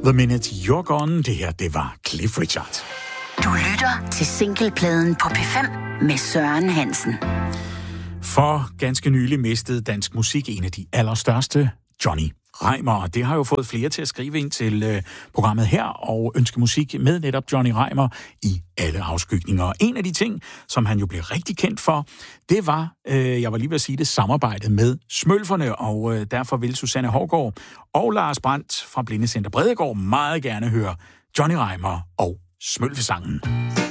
The Minute You're Gone. Det her, det var Cliff Richard. Du lytter til Singlepladen på P5 med Søren Hansen. For ganske nylig mistede dansk musik en af de allerstørste, Johnny Reimar. Og det har jo fået flere til at skrive ind til programmet her og ønske musik med netop Johnny Reimar i alle afskygninger. Og en af de ting, som han jo blev rigtig kendt for, det var, jeg var lige ved at sige det, samarbejdet med Smølferne. Og derfor vil Susanne Hougaard og Lars Brandt fra Blindecenter Bredegård meget gerne høre Johnny Reimar og Smølfesangen.